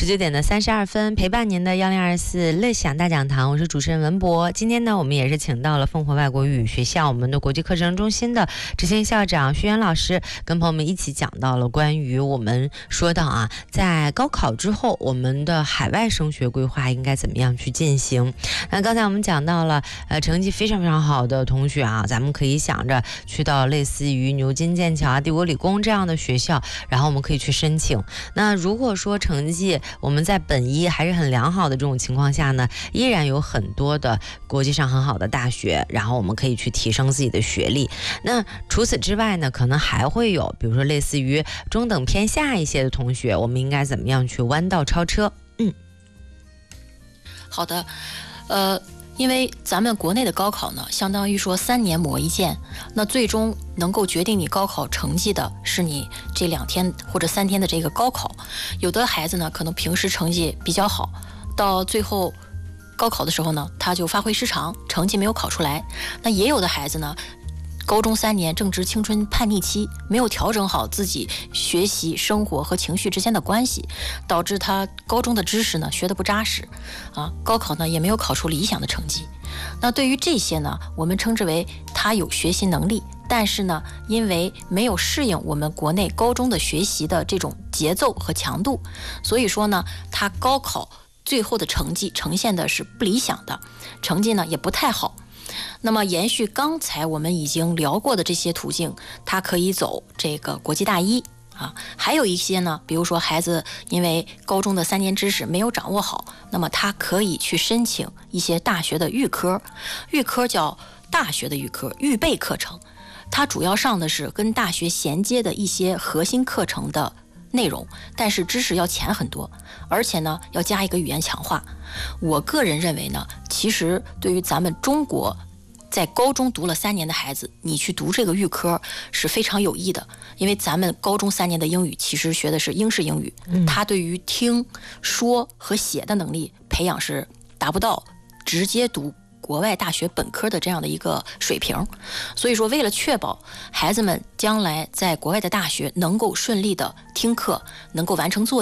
19点32分，陪伴您的1024乐享大讲堂，我是主持人文博。今天呢，我们也是请到了凤凰外国语学校我们的国际课程中心的执行校长徐源老师，跟朋友们一起讲到了关于我们说到啊，在高考之后，我们的海外升学规划应该怎么样去进行。那刚才我们讲到了，成绩非常非常好的同学啊，咱们可以想着去到类似于牛津、剑桥啊、帝国理工这样的学校，然后我们可以去申请。那如果说成绩我们在本一还是很良好的这种情况下呢，依然有很多的国际上很好的大学，然后我们可以去提升自己的学历。那除此之外呢，可能还会有比如说类似于中等偏下一些的同学，我们应该怎么样去弯道超车。 好的，因为咱们国内的高考呢，相当于说3年磨一剑，那最终能够决定你高考成绩的是你这2天或者3天的这个高考。有的孩子呢，可能平时成绩比较好，到最后高考的时候呢，他就发挥失常，成绩没有考出来。那也有的孩子呢，高中3年正值青春叛逆期，没有调整好自己学习、生活和情绪之间的关系，导致他高中的知识呢学得不扎实，高考呢也没有考出理想的成绩。那对于这些呢，我们称之为他有学习能力，但是呢，因为没有适应我们国内高中的学习的这种节奏和强度，所以说呢，他高考最后的成绩呈现的是不理想的，成绩呢也不太好。那么延续刚才我们已经聊过的这些途径，他可以走这个国际大一还有一些呢，比如说孩子因为高中的3年知识没有掌握好，那么他可以去申请一些大学的预科，预科叫大学的预科预备课程，它主要上的是跟大学衔接的一些核心课程的内容，但是知识要浅很多，而且呢要加一个语言强化。我个人认为呢，其实对于咱们中国在高中读了3年的孩子，你去读这个预科是非常有益的，因为咱们高中3年的英语其实学的是英式英语，它对于听说和写的能力培养是达不到直接读国外大学本科的这样的一个水平。所以说为了确保孩子们将来在国外的大学能够顺利的听课，能够完成作业，